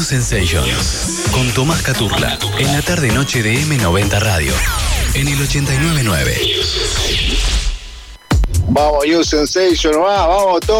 Sensation con Tomás Caturla en la tarde-noche de M90 Radio en el 89.9. Vamos, New Sensation, vamos todos.